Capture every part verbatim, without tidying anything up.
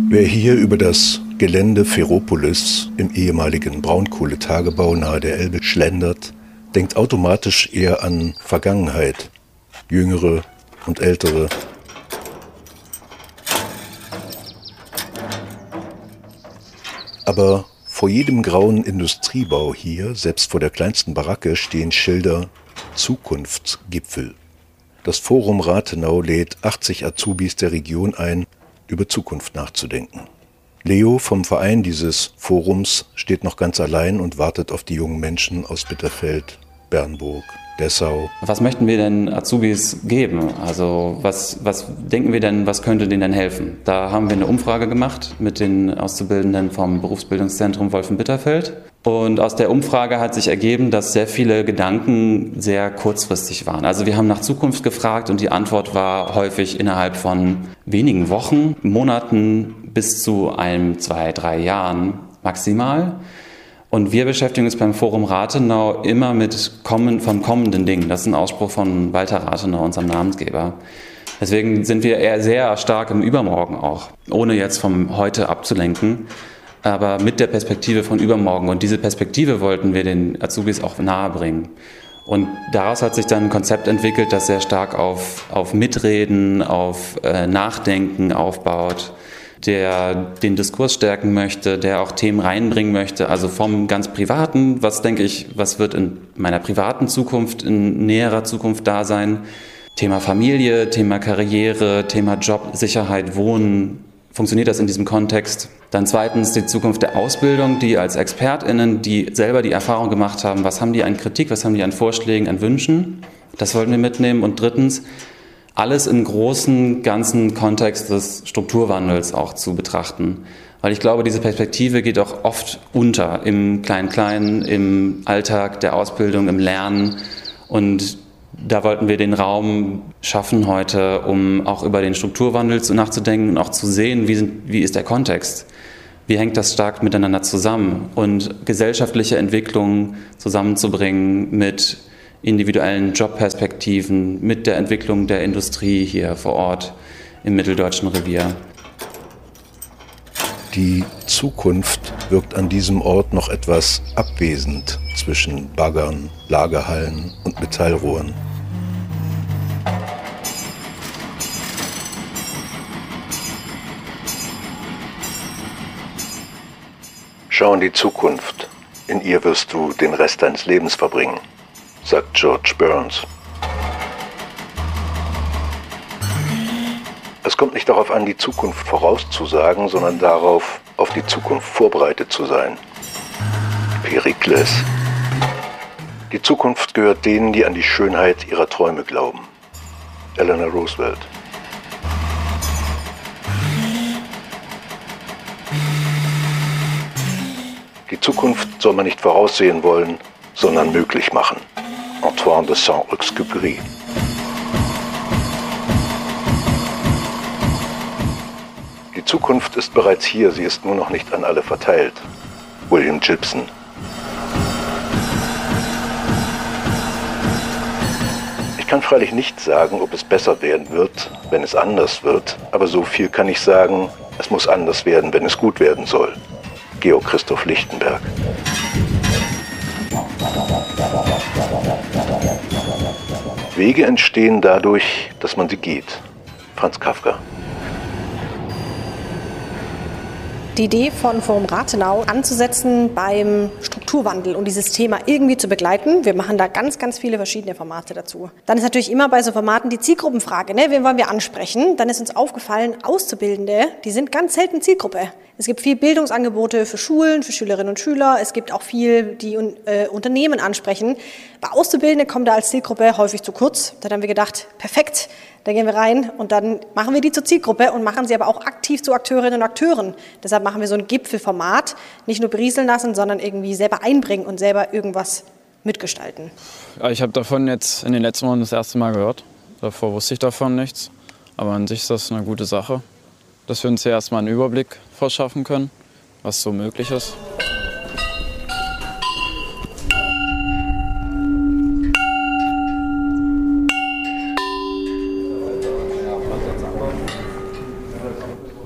Wer hier über das Gelände Ferropolis im ehemaligen Braunkohletagebau nahe der Elbe schlendert, denkt automatisch eher an Vergangenheit, Jüngere und Ältere. Aber vor jedem grauen Industriebau hier, selbst vor der kleinsten Baracke, stehen Schilder Zukunftsgipfel. Das Forum Rathenau lädt achtzig Azubis der Region ein, über Zukunft nachzudenken. Leo vom Verein dieses Forums steht noch ganz allein und wartet auf die jungen Menschen aus Bitterfeld, Bernburg, Dessau. Was möchten wir denn Azubis geben? Also was, was denken wir denn, was könnte denen denn helfen? Da haben wir eine Umfrage gemacht mit den Auszubildenden vom Berufsbildungszentrum Wolfen-Bitterfeld. Und aus der Umfrage hat sich ergeben, dass sehr viele Gedanken sehr kurzfristig waren. Also wir haben nach Zukunft gefragt und die Antwort war häufig innerhalb von wenigen Wochen, Monaten bis zu einem, zwei, drei Jahren maximal. Und wir beschäftigen uns beim Forum Rathenau immer mit kommen, von kommenden Dingen. Das ist ein Ausspruch von Walter Rathenau, unserem Namensgeber. Deswegen sind wir eher sehr stark im Übermorgen auch, ohne jetzt vom Heute abzulenken, aber mit der Perspektive von übermorgen. Und diese Perspektive wollten wir den Azubis auch nahebringen. Und daraus hat sich dann ein Konzept entwickelt, das sehr stark auf, auf Mitreden, auf äh, Nachdenken aufbaut, der den Diskurs stärken möchte, der auch Themen reinbringen möchte, also vom ganz Privaten, was denke ich, was wird in meiner privaten Zukunft, in näherer Zukunft da sein, Thema Familie, Thema Karriere, Thema Job, Sicherheit, Wohnen, funktioniert das in diesem Kontext? Dann zweitens die Zukunft der Ausbildung, die als ExpertInnen, die selber die Erfahrung gemacht haben, was haben die an Kritik, was haben die an Vorschlägen, an Wünschen, das wollten wir mitnehmen. Und drittens, alles im großen, ganzen Kontext des Strukturwandels auch zu betrachten. Weil ich glaube, diese Perspektive geht auch oft unter im Klein-Klein, im Alltag der Ausbildung, im Lernen. Und da wollten wir den Raum schaffen heute, um auch über den Strukturwandel nachzudenken und auch zu sehen, wie, sind, wie ist der Kontext, wie hängt das stark miteinander zusammen und gesellschaftliche Entwicklungen zusammenzubringen mit individuellen Jobperspektiven, mit der Entwicklung der Industrie hier vor Ort im Mitteldeutschen Revier. Die Zukunft wirkt an diesem Ort noch etwas abwesend zwischen Baggern, Lagerhallen und Metallrohren. Schau in die Zukunft. In ihr wirst du den Rest deines Lebens verbringen, sagt George Burns. Es kommt nicht darauf an, die Zukunft vorauszusagen, sondern darauf, auf die Zukunft vorbereitet zu sein. Perikles. Die Zukunft gehört denen, die an die Schönheit ihrer Träume glauben. Eleanor Roosevelt. Die Zukunft soll man nicht voraussehen wollen, sondern möglich machen. Antoine de Saint-Exupéry. Die Zukunft ist bereits hier, sie ist nur noch nicht an alle verteilt. William Gibson. Ich kann freilich nicht sagen, ob es besser werden wird, wenn es anders wird, aber so viel kann ich sagen, es muss anders werden, wenn es gut werden soll. Georg Christoph Lichtenberg. Wege entstehen dadurch, dass man sie geht. Franz Kafka. Die Idee von Forum Rathenau anzusetzen beim Strukturwandel und dieses Thema irgendwie zu begleiten. Wir machen da ganz, ganz viele verschiedene Formate dazu. Dann ist natürlich immer bei so Formaten die Zielgruppenfrage, ne? Wen wollen wir ansprechen? Dann ist uns aufgefallen, Auszubildende, die sind ganz selten Zielgruppe. Es gibt viel Bildungsangebote für Schulen, für Schülerinnen und Schüler. Es gibt auch viel, die äh, Unternehmen ansprechen. Bei Auszubildenden kommen da als Zielgruppe häufig zu kurz. Da haben wir gedacht, perfekt, da gehen wir rein und dann machen wir die zur Zielgruppe und machen sie aber auch aktiv zu Akteurinnen und Akteuren. Deshalb machen wir so ein Gipfelformat, nicht nur berieseln lassen, sondern irgendwie selber einbringen und selber irgendwas mitgestalten. Ja, ich habe davon jetzt in den letzten Monaten das erste Mal gehört. Davor wusste ich davon nichts. Aber an sich ist das eine gute Sache, dass wir uns hier erstmal einen Überblick verschaffen können, was so möglich ist.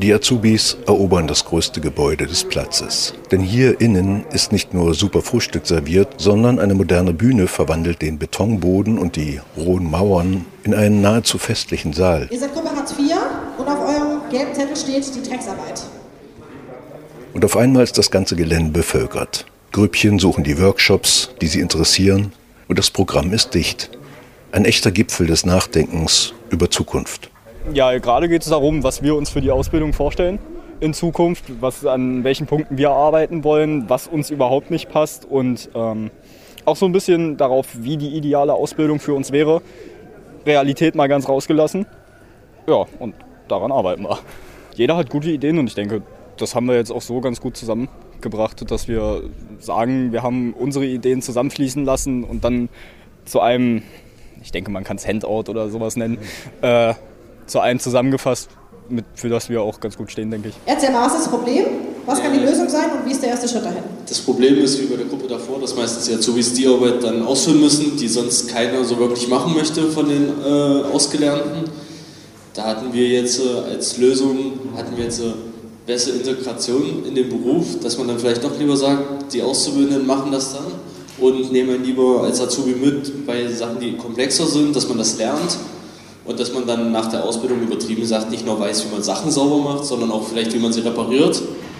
Die Azubis erobern das größte Gebäude des Platzes. Denn hier innen ist nicht nur super Frühstück serviert, sondern eine moderne Bühne verwandelt den Betonboden und die rohen Mauern in einen nahezu festlichen Saal. Ihr seid Gruppe Hartz vier und auf eurem gelben Zettel steht die Drecksarbeit. Und auf einmal ist das ganze Gelände bevölkert. Grüppchen suchen die Workshops, die sie interessieren, und das Programm ist dicht. Ein echter Gipfel des Nachdenkens über Zukunft. Ja, gerade geht es darum, was wir uns für die Ausbildung vorstellen in Zukunft, was, an welchen Punkten wir arbeiten wollen, was uns überhaupt nicht passt und ähm, auch so ein bisschen darauf, wie die ideale Ausbildung für uns wäre. Realität mal ganz rausgelassen. Ja, und daran arbeiten wir. Jeder hat gute Ideen und ich denke, das haben wir jetzt auch so ganz gut zusammengebracht, dass wir sagen, wir haben unsere Ideen zusammenfließen lassen und dann zu einem, ich denke, man kann es Handout oder sowas nennen, äh, zu einem zusammengefasst, mit, für das wir auch ganz gut stehen, denke ich. Erzähl mal, was ist das Problem? Was kann die Lösung sein und wie ist der erste Schritt dahin? Das Problem ist, wie bei der Gruppe davor, dass meistens die Azubis die Arbeit dann ausführen müssen, die sonst keiner so wirklich machen möchte von den äh, Ausgelernten. Da hatten wir jetzt äh, als Lösung, hatten wir jetzt äh, bessere Integration in den Beruf, dass man dann vielleicht doch lieber sagt, die Auszubildenden machen das dann und nehmen lieber als Azubi mit bei Sachen, die komplexer sind, dass man das lernt. Und dass man dann nach der Ausbildung übertrieben gesagt nicht nur weiß, wie man Sachen sauber macht, sondern auch vielleicht, wie man sie repariert.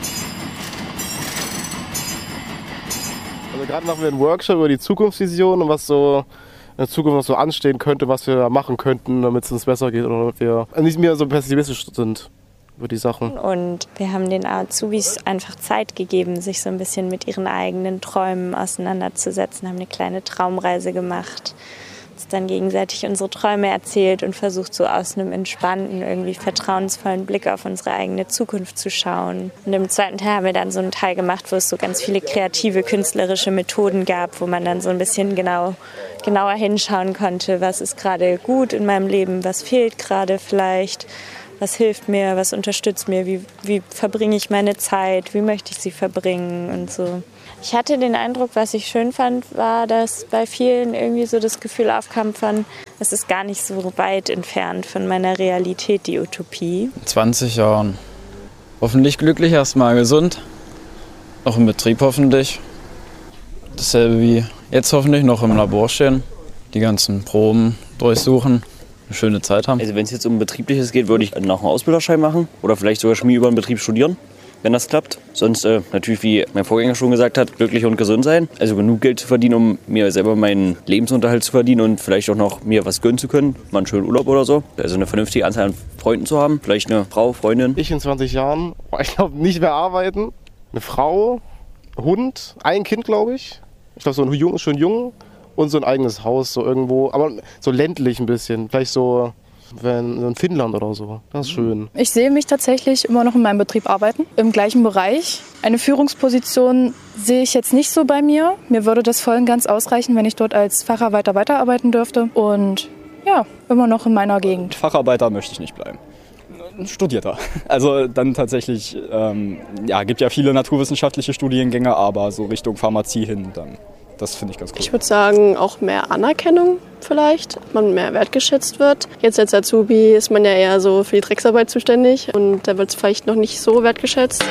Also gerade machen wir einen Workshop über die Zukunftsvision und was so in der Zukunft noch so anstehen könnte, was wir machen könnten, damit es uns besser geht oder damit wir nicht mehr so pessimistisch sind über die Sachen. Und wir haben den Azubis einfach Zeit gegeben, sich so ein bisschen mit ihren eigenen Träumen auseinanderzusetzen, haben eine kleine Traumreise gemacht. Dann gegenseitig unsere Träume erzählt und versucht so aus einem entspannten, irgendwie vertrauensvollen Blick auf unsere eigene Zukunft zu schauen. Und im zweiten Teil haben wir dann so einen Teil gemacht, wo es so ganz viele kreative, künstlerische Methoden gab, wo man dann so ein bisschen genau, genauer hinschauen konnte, was ist gerade gut in meinem Leben, was fehlt gerade vielleicht, was hilft mir, was unterstützt mir, wie, wie verbringe ich meine Zeit, wie möchte ich sie verbringen und so. Ich hatte den Eindruck, was ich schön fand, war, dass bei vielen irgendwie so das Gefühl aufkam von, es ist gar nicht so weit entfernt von meiner Realität, die Utopie. In zwanzig Jahren. Hoffentlich glücklich, erstmal gesund. Noch im Betrieb hoffentlich. Dasselbe wie jetzt hoffentlich noch im Labor stehen. Die ganzen Proben durchsuchen. Eine schöne Zeit haben. Also wenn es jetzt um Betriebliches geht, würde ich noch einen Ausbilderschein machen oder vielleicht sogar Chemie über den Betrieb studieren, wenn das klappt. Sonst äh, natürlich, wie mein Vorgänger schon gesagt hat, glücklich und gesund sein. Also genug Geld zu verdienen, um mir selber meinen Lebensunterhalt zu verdienen und vielleicht auch noch mir was gönnen zu können. Mal einen schönen Urlaub oder so. Also eine vernünftige Anzahl an Freunden zu haben. Vielleicht eine Frau, Freundin. Ich in zwanzig Jahren, ich glaube, nicht mehr arbeiten. Eine Frau, Hund, ein Kind, glaube ich. Ich glaube, so ein jung, schön jung und so ein eigenes Haus, so irgendwo. Aber so ländlich ein bisschen. Vielleicht so... Wenn in Finnland oder so. Das ist schön. Ich sehe mich tatsächlich immer noch in meinem Betrieb arbeiten, im gleichen Bereich. Eine Führungsposition sehe ich jetzt nicht so bei mir. Mir würde das voll und ganz ausreichen, wenn ich dort als Facharbeiter weiterarbeiten dürfte. Und ja, immer noch in meiner Gegend. Facharbeiter möchte ich nicht bleiben. Studierter. Also dann tatsächlich, ähm, ja, gibt ja viele naturwissenschaftliche Studiengänge, aber so Richtung Pharmazie hin, dann, das finde ich ganz cool. Ich würde sagen, auch mehr Anerkennung vielleicht, man mehr wertgeschätzt wird. Jetzt als Azubi ist man ja eher so für die Drecksarbeit zuständig und da wird es vielleicht noch nicht so wertgeschätzt.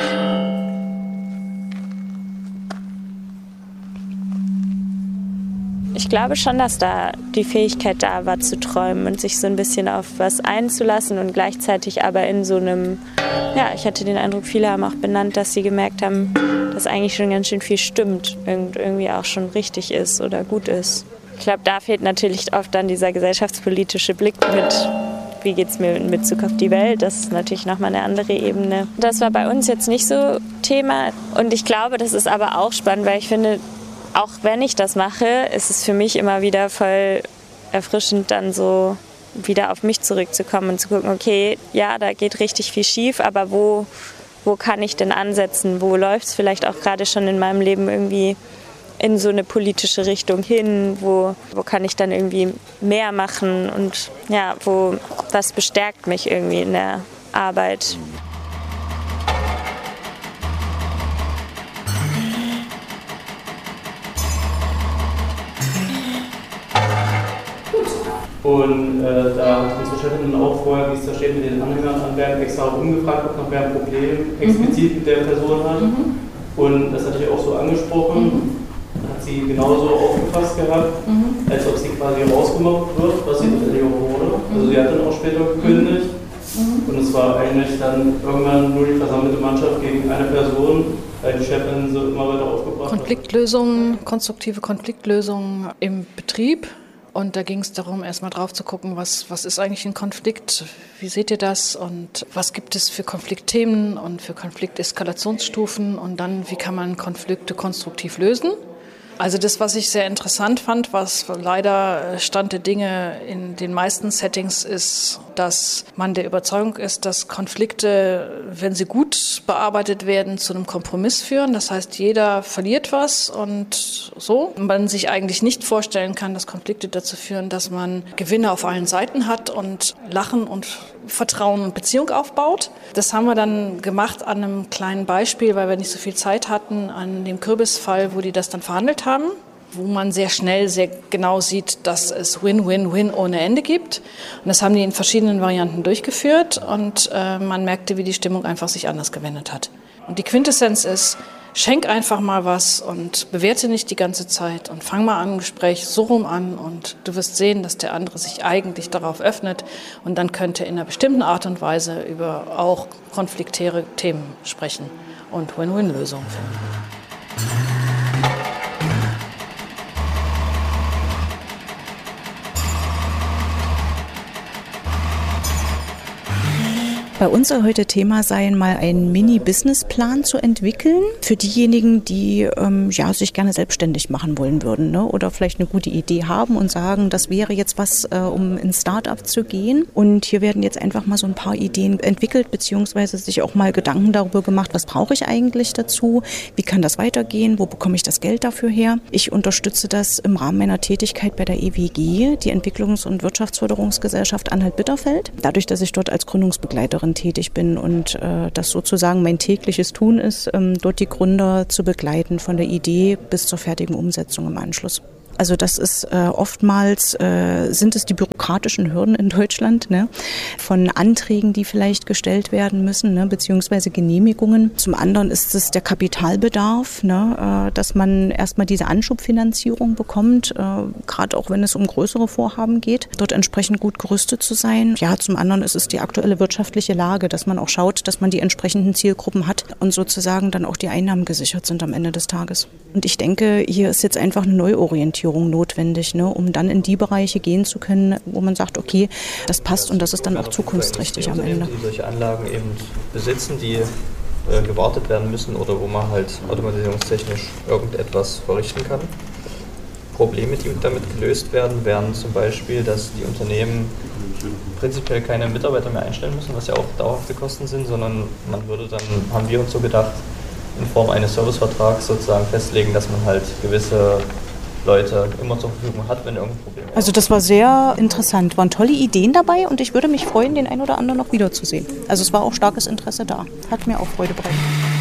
Ich glaube schon, dass da die Fähigkeit da war, zu träumen und sich so ein bisschen auf was einzulassen und gleichzeitig aber in so einem, ja, ich hatte den Eindruck, viele haben auch benannt, dass sie gemerkt haben, dass eigentlich schon ganz schön viel stimmt und irgendwie auch schon richtig ist oder gut ist. Ich glaube, da fehlt natürlich oft dann dieser gesellschaftspolitische Blick mit, wie geht es mir in Bezug auf die Welt, das ist natürlich nochmal eine andere Ebene. Das war bei uns jetzt nicht so Thema und ich glaube, das ist aber auch spannend, weil ich finde, auch wenn ich das mache, ist es für mich immer wieder voll erfrischend, dann so wieder auf mich zurückzukommen und zu gucken, okay, ja, da geht richtig viel schief, aber wo, wo kann ich denn ansetzen? Wo läuft es vielleicht auch gerade schon in meinem Leben irgendwie in so eine politische Richtung hin? Wo, wo kann ich dann irgendwie mehr machen? Und ja, wo, was bestärkt mich irgendwie in der Arbeit? Und äh, da hat unsere Chefin dann auch vorher, wie es da steht, mit den Anhängern an Bernd extra auch umgefragt, ob noch wer ein Problem explizit mhm. mit der Person hat. Mhm. Und das hatte ich auch so angesprochen. Mhm. Hat sie genauso aufgefasst gehabt, mhm. als ob sie quasi rausgemobbt wird, was sie tatsächlich auch wurde. Also sie hat dann auch später gekündigt. Mhm. Und es war eigentlich dann irgendwann nur die versammelte Mannschaft gegen eine Person, weil die Chefin so immer weiter aufgebracht hat. Konfliktlösungen, konstruktive Konfliktlösungen im Betrieb. Und da ging es darum, erstmal drauf zu gucken, was, was ist eigentlich ein Konflikt, wie seht ihr das und was gibt es für Konfliktthemen und für Konflikteskalationsstufen und dann, wie kann man Konflikte konstruktiv lösen. Also das, was ich sehr interessant fand, was leider Stand der Dinge in den meisten Settings ist, dass man der Überzeugung ist, dass Konflikte, wenn sie gut bearbeitet werden, zu einem Kompromiss führen. Das heißt, jeder verliert was und so. Und man sich eigentlich nicht vorstellen kann, dass Konflikte dazu führen, dass man Gewinne auf allen Seiten hat und Lachen und Vertrauen und Beziehung aufbaut. Das haben wir dann gemacht an einem kleinen Beispiel, weil wir nicht so viel Zeit hatten, an dem Kürbisfall, wo die das dann verhandelt haben, wo man sehr schnell, sehr genau sieht, dass es Win-Win-Win ohne Ende gibt. Und das haben die in verschiedenen Varianten durchgeführt und äh, man merkte, wie die Stimmung einfach sich anders gewendet hat. Und die Quintessenz ist, schenk einfach mal was und bewerte nicht die ganze Zeit und fang mal an, ein Gespräch so rum an und du wirst sehen, dass der andere sich eigentlich darauf öffnet und dann könnte in einer bestimmten Art und Weise über auch konfliktäre Themen sprechen und Win-Win-Lösungen finden. Bei uns soll heute Thema sein, mal einen Mini-Businessplan zu entwickeln für diejenigen, die ähm, ja, sich gerne selbstständig machen wollen würden, ne? Oder vielleicht eine gute Idee haben und sagen, das wäre jetzt was, äh, um ins Start-up zu gehen. Und hier werden jetzt einfach mal so ein paar Ideen entwickelt, beziehungsweise sich auch mal Gedanken darüber gemacht, was brauche ich eigentlich dazu, wie kann das weitergehen, wo bekomme ich das Geld dafür her. Ich unterstütze das im Rahmen meiner Tätigkeit bei der E W G, die Entwicklungs- und Wirtschaftsförderungsgesellschaft Anhalt-Bitterfeld, dadurch, dass ich dort als Gründungsbegleiterin tätig bin und äh, das sozusagen mein tägliches Tun ist, ähm, dort die Gründer zu begleiten von der Idee bis zur fertigen Umsetzung im Anschluss. Also das ist äh, oftmals, äh, sind es die bürokratischen Hürden in Deutschland, ne, von Anträgen, die vielleicht gestellt werden müssen, ne, beziehungsweise Genehmigungen. Zum anderen ist es der Kapitalbedarf, ne, äh, dass man erstmal diese Anschubfinanzierung bekommt, äh, gerade auch wenn es um größere Vorhaben geht, dort entsprechend gut gerüstet zu sein. Ja, zum anderen ist es die aktuelle wirtschaftliche Lage, dass man auch schaut, dass man die entsprechenden Zielgruppen hat und sozusagen dann auch die Einnahmen gesichert sind am Ende des Tages. Und ich denke, hier ist jetzt einfach eine Neuorientierung notwendig, ne, um dann in die Bereiche gehen zu können, wo man sagt, okay, das passt und das ist dann auch zukunftsträchtig am Ende. Die solche Anlagen eben besitzen, die äh, gewartet werden müssen oder wo man halt automatisierungstechnisch irgendetwas verrichten kann. Probleme, die damit gelöst werden, wären zum Beispiel, dass die Unternehmen prinzipiell keine Mitarbeiter mehr einstellen müssen, was ja auch dauerhafte Kosten sind, sondern man würde dann, haben wir uns so gedacht, in Form eines Servicevertrags sozusagen festlegen, dass man halt gewisse Leute immer zur Verfügung hat, wenn irgendein Problem ist. Also das war sehr interessant, waren tolle Ideen dabei und ich würde mich freuen, den einen oder anderen noch wiederzusehen. Also es war auch starkes Interesse da, hat mir auch Freude bereitet.